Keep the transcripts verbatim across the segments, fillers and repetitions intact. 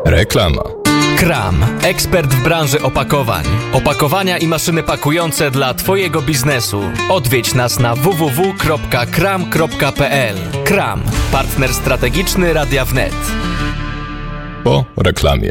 Reklama. Kram, ekspert w branży opakowań. Opakowania i maszyny pakujące dla Twojego biznesu. Odwiedź nas na w w w kropka kram kropka p l. Kram, partner strategiczny Radia Wnet. Po reklamie.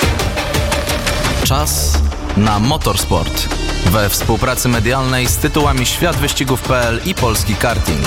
Czas na motorsport. We współpracy medialnej z tytułami Świat Wyścigów kropka p l i Polski Karting.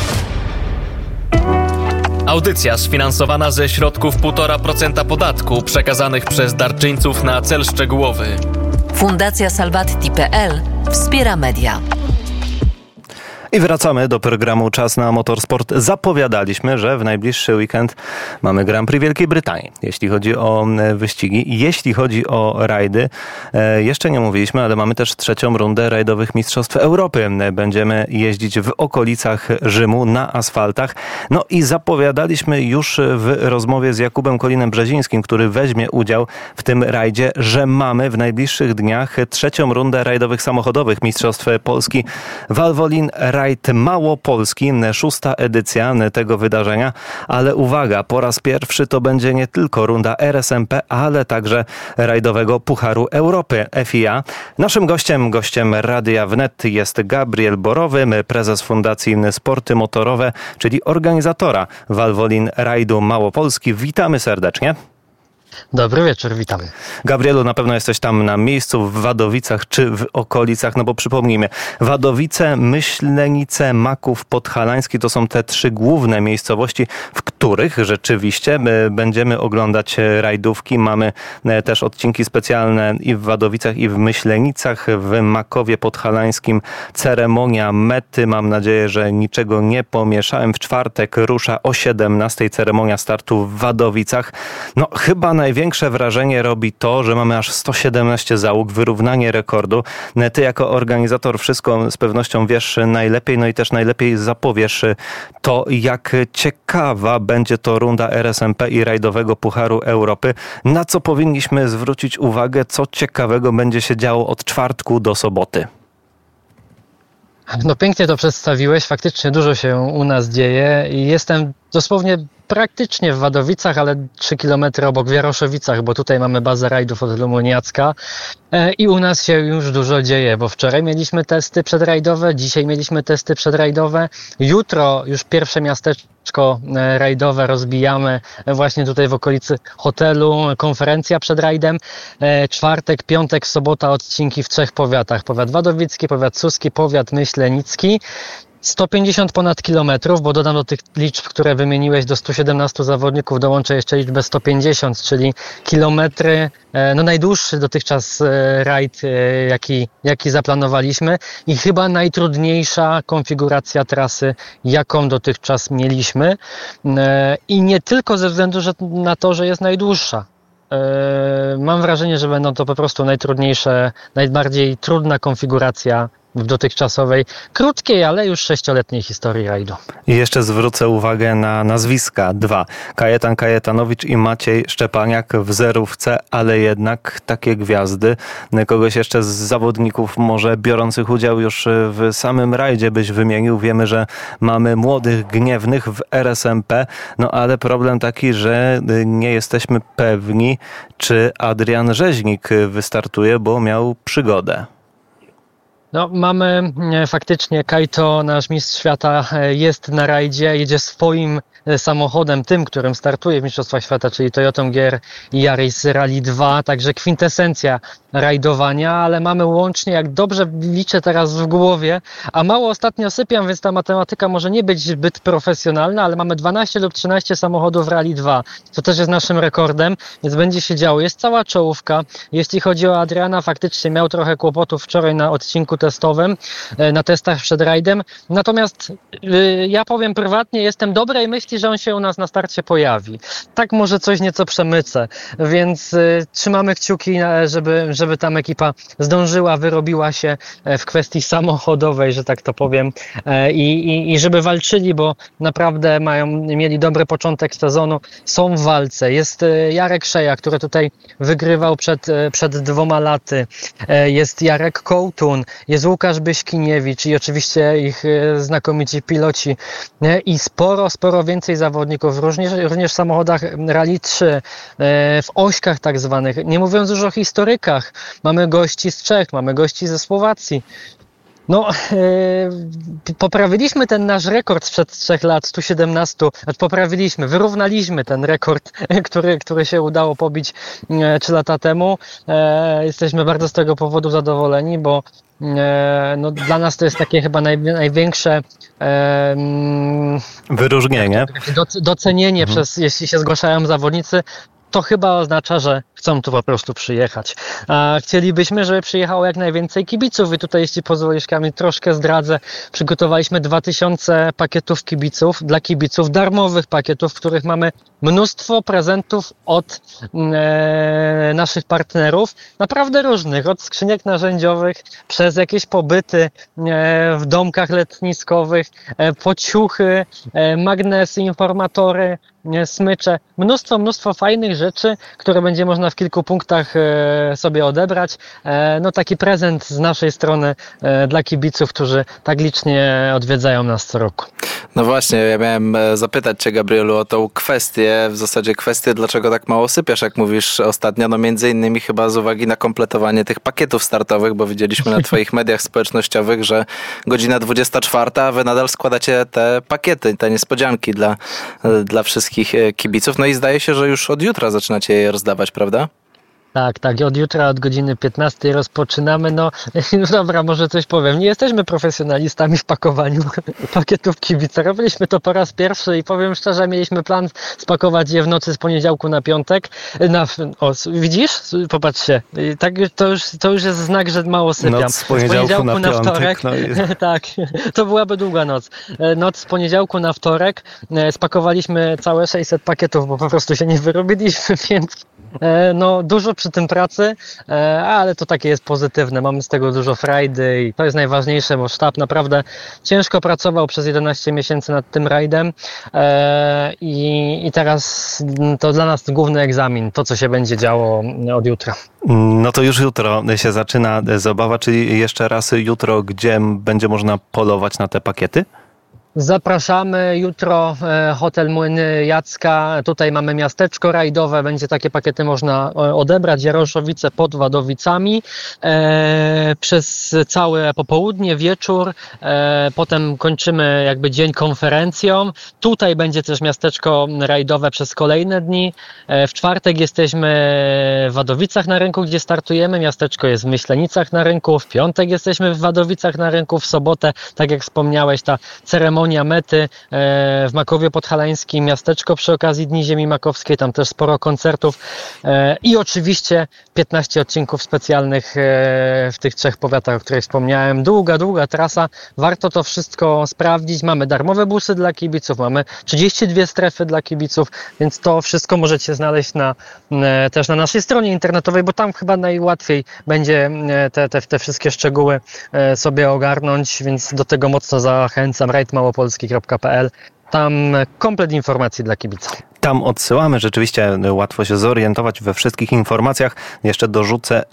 Audycja sfinansowana ze środków pół procent podatku przekazanych przez darczyńców na cel szczegółowy. Fundacja Salvatti kropka p l wspiera media. I wracamy do programu Czas na Motorsport. Zapowiadaliśmy, że w najbliższy weekend mamy Grand Prix Wielkiej Brytanii, jeśli chodzi o wyścigi. Jeśli chodzi o rajdy, jeszcze nie mówiliśmy, ale mamy też trzecią rundę rajdowych Mistrzostw Europy. Będziemy jeździć w okolicach Rzymu na asfaltach. No i zapowiadaliśmy już w rozmowie z Jakubem Kolinem-Brzezińskim, który weźmie udział w tym rajdzie, że mamy w najbliższych dniach trzecią rundę rajdowych samochodowych Mistrzostw Polski Valvoline Rajd Małopolski, szósta edycja tego wydarzenia, ale uwaga, po raz pierwszy to będzie nie tylko runda R S M P, ale także rajdowego Pucharu Europy F I A. Naszym gościem, gościem Radia Wnet jest Gabriel Borowy, prezes Fundacji Sporty Motorowe, czyli organizatora Valvoline Rajdu Małopolski. Witamy serdecznie. Dobry wieczór, witamy. Gabrielu, na pewno jesteś tam na miejscu, w Wadowicach czy w okolicach, no bo przypomnijmy, Wadowice, Myślenice, Maków Podhalański to są te trzy główne miejscowości, w których rzeczywiście będziemy oglądać rajdówki. Mamy też odcinki specjalne i w Wadowicach, i w Myślenicach, w Makowie Podhalańskim ceremonia mety. Mam nadzieję, że niczego nie pomieszałem. W czwartek rusza o siedemnastej ceremonia startu w Wadowicach. No chyba największe wrażenie robi to, że mamy aż sto siedemnaście załóg, wyrównanie rekordu. Ty jako organizator wszystko z pewnością wiesz najlepiej, no i też najlepiej zapowiesz to, jak ciekawa będzie to runda R S M P i rajdowego Pucharu Europy. Na co powinniśmy zwrócić uwagę, co ciekawego będzie się działo od czwartku do soboty? No pięknie to przedstawiłeś, faktycznie dużo się u nas dzieje i jestem dosłownie praktycznie w Wadowicach, ale trzy kilometry obok w Jaroszowicach, bo tutaj mamy bazę rajdów od Lumoniacka i u nas się już dużo dzieje, bo wczoraj mieliśmy testy przedrajdowe, dzisiaj mieliśmy testy przedrajdowe, jutro już pierwsze miasteczko rajdowe rozbijamy właśnie tutaj w okolicy hotelu, konferencja przed rajdem, czwartek, piątek, sobota odcinki w trzech powiatach, powiat wadowicki, powiat suski, powiat myślenicki. sto pięćdziesiąt ponad kilometrów, bo dodam do tych liczb, które wymieniłeś, do stu siedemnastu zawodników dołączę jeszcze liczbę sto pięćdziesiąt, czyli kilometry, no najdłuższy dotychczas rajd, jaki, jaki zaplanowaliśmy i chyba najtrudniejsza konfiguracja trasy, jaką dotychczas mieliśmy i nie tylko ze względu że, na to, że jest najdłuższa. Mam wrażenie, że będą to po prostu najtrudniejsze, najbardziej trudna konfiguracja w dotychczasowej, krótkiej, ale już sześcioletniej historii rajdu. I jeszcze zwrócę uwagę na nazwiska. Dwa. Kajetan Kajetanowicz i Maciej Szczepaniak w zerówce, ale jednak takie gwiazdy. Kogoś jeszcze z zawodników może biorących udział już w samym rajdzie byś wymienił. Wiemy, że mamy młodych, gniewnych w R S M P, no ale problem taki, że nie jesteśmy pewni, czy Adrian Rzeźnik wystartuje, bo miał przygodę. No, mamy faktycznie Kajto, nasz mistrz świata, jest na rajdzie, jedzie swoim samochodem, tym, którym startuje w Mistrzostwach Świata, czyli Toyotą G R Yaris Rally dwa, także kwintesencja rajdowania, ale mamy łącznie, jak dobrze liczę teraz w głowie, a mało ostatnio sypiam, więc ta matematyka może nie być zbyt profesjonalna, ale mamy dwanaście lub trzynaście samochodów Rally dwa, co też jest naszym rekordem, więc będzie się działo. Jest cała czołówka. Jeśli chodzi o Adriana, faktycznie miał trochę kłopotów wczoraj na odcinku testowym, na testach przed rajdem, natomiast yy, ja powiem prywatnie, jestem dobrej myśli, że on się u nas na starcie pojawi. Tak może coś nieco przemycę, więc yy, trzymamy kciuki, żeby, żeby tam ekipa zdążyła, wyrobiła się w kwestii samochodowej, że tak to powiem, yy, i, i żeby walczyli, bo naprawdę mają, mieli dobry początek sezonu, są w walce. Jest yy, Jarek Szeja, który tutaj wygrywał przed, yy, przed dwoma laty, yy, jest Jarek Kołtun, jest Łukasz Byśkiniewicz i oczywiście ich znakomici piloci i sporo, sporo więcej zawodników, również, również w samochodach Rally trzy, w ośkach tak zwanych, nie mówiąc już o historykach. Mamy gości z Czech, mamy gości ze Słowacji. No, e, poprawiliśmy ten nasz rekord sprzed trzech lat, sto siedemnaście, znaczy poprawiliśmy, wyrównaliśmy ten rekord, który, który się udało pobić e, trzy lata temu. E, jesteśmy bardzo z tego powodu zadowoleni, bo e, no, dla nas to jest takie chyba naj, największe e, wyróżnienie, docenienie, mhm. przez, jeśli się zgłaszają zawodnicy. To chyba oznacza, że chcą tu po prostu przyjechać. A chcielibyśmy, żeby przyjechało jak najwięcej kibiców i tutaj, jeśli pozwolisz, Kamil, troszkę zdradzę, przygotowaliśmy dwa tysiące pakietów kibiców, dla kibiców, darmowych pakietów, w których mamy mnóstwo prezentów od e, naszych partnerów, naprawdę różnych, od skrzyniek narzędziowych, przez jakieś pobyty e, w domkach letniskowych, e, po ciuchy, e, magnesy, informatory, e, smycze, mnóstwo, mnóstwo fajnych rzeczy, które będzie można w kilku punktach e, sobie odebrać. E, no taki prezent z naszej strony e, dla kibiców, którzy tak licznie odwiedzają nas co roku. No właśnie, ja miałem zapytać Cię, Gabrielu, o tą kwestię, w zasadzie kwestię, dlaczego tak mało sypiasz, jak mówisz ostatnio, no między innymi chyba z uwagi na kompletowanie tych pakietów startowych, bo widzieliśmy na Twoich mediach społecznościowych, że godzina dwudziesta czwarta, a Wy nadal składacie te pakiety, te niespodzianki dla, dla wszystkich kibiców, no i zdaje się, że już od jutra zaczynacie je rozdawać, prawda? Tak, tak. Od jutra od godziny piętnastej rozpoczynamy. No, no dobra, może coś powiem. Nie jesteśmy profesjonalistami w pakowaniu pakietów kibica. Robiliśmy to po raz pierwszy i powiem szczerze, mieliśmy plan spakować je w nocy z poniedziałku na piątek. Na, o, widzisz? Popatrzcie. Tak, to, już, to już jest znak, że mało sypiam. Noc z poniedziałku, z poniedziałku na, na piątek, wtorek. No i... tak, to byłaby długa noc. Noc z poniedziałku na wtorek. Spakowaliśmy całe sześćset pakietów, bo po prostu się nie wyrobiliśmy, więc no dużo przy tym pracy, ale to takie jest pozytywne. Mamy z tego dużo frajdy i to jest najważniejsze, bo sztab naprawdę ciężko pracował przez jedenaście miesięcy nad tym rajdem i, i teraz to dla nas główny egzamin, to co się będzie działo od jutra. No to już jutro się zaczyna zabawa, czyli jeszcze raz jutro, gdzie będzie można polować na te pakiety? Zapraszamy jutro, e, hotel Młyny Jacka, tutaj mamy miasteczko rajdowe, będzie takie pakiety można odebrać, Jaroszowice pod Wadowicami, e, przez całe popołudnie, wieczór, e, potem kończymy jakby dzień konferencją, tutaj będzie też miasteczko rajdowe przez kolejne dni, e, w czwartek jesteśmy w Wadowicach na rynku, gdzie startujemy, miasteczko jest w Myślenicach na rynku, w piątek jesteśmy w Wadowicach na rynku, w sobotę, tak jak wspomniałeś, ta ceremonia mety w Makowie Podhalańskim, miasteczko przy okazji Dni Ziemi Makowskiej, tam też sporo koncertów i oczywiście piętnaście odcinków specjalnych w tych trzech powiatach, o których wspomniałem. Długa, długa trasa, warto to wszystko sprawdzić. Mamy darmowe busy dla kibiców, mamy trzydzieści dwie strefy dla kibiców, więc to wszystko możecie znaleźć na, też na naszej stronie internetowej, bo tam chyba najłatwiej będzie te, te, te wszystkie szczegóły sobie ogarnąć, więc do tego mocno zachęcam. rajd małopolski kropka p l. Tam komplet informacji dla kibica. Tam odsyłamy, rzeczywiście łatwo się zorientować we wszystkich informacjach. Jeszcze dorzucę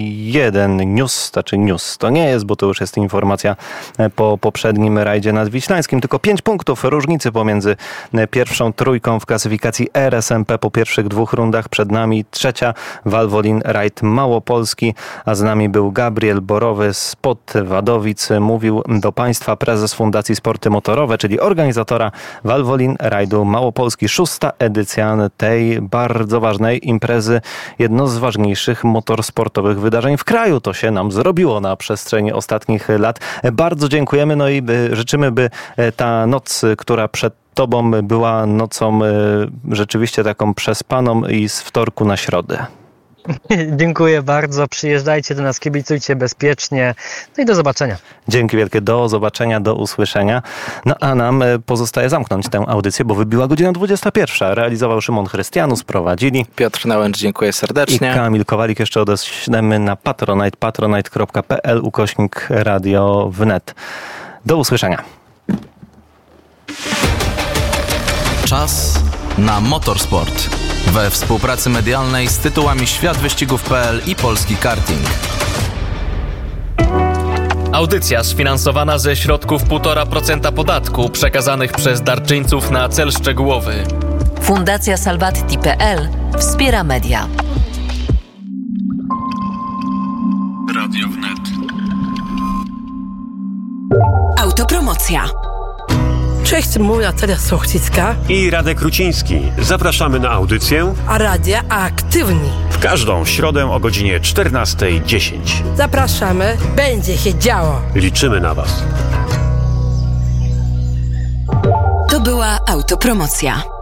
jeden news, znaczy news to nie jest, bo to już jest informacja po poprzednim rajdzie nadwiślańskim, tylko pięć punktów różnicy pomiędzy pierwszą trójką w klasyfikacji R S M P po pierwszych dwóch rundach. Przed nami trzecia Valvoline Rajd Małopolski, a z nami był Gabriel Borowy spod Wadowic. Mówił do Państwa prezes Fundacji Sporty Motorowe, czyli organizatora Valvoline Rajdu Małopolski. Szósta edycja tej bardzo ważnej imprezy, jedno z ważniejszych motorsportowych wydarzeń w kraju. To się nam zrobiło na przestrzeni ostatnich lat. Bardzo dziękujemy, no i życzymy, by ta noc, która przed Tobą była nocą rzeczywiście taką przespaną i z wtorku na środę. Dziękuję bardzo. Przyjeżdżajcie do nas, kibicujcie bezpiecznie. No i do zobaczenia. Dzięki wielkie. Do zobaczenia, do usłyszenia. No a nam pozostaje zamknąć tę audycję, bo wybiła godzina dwudziesta pierwsza. Realizował Szymon Chrystianus, prowadzili Piotr Nałęcz, dziękuję serdecznie. I Kamil Kowalik. Jeszcze odeślemy na Patronite, patronite kropka p l ukośnik radio wnet. Do usłyszenia. Czas na motorsport. We współpracy medialnej z tytułami Świat Wyścigów kropka p l i Polski Karting. Audycja sfinansowana ze środków półtora procent podatku przekazanych przez darczyńców na cel szczegółowy. Fundacja Salvati kropka pe el wspiera media. Radio Wnet. Autopromocja. Cześć, mówię Natalia Sochcicka i Radek Ruciński. Zapraszamy na audycję a Radia Aktywni. W każdą środę o godzinie czternasta dziesięć. Zapraszamy, będzie się działo. Liczymy na Was. To była autopromocja.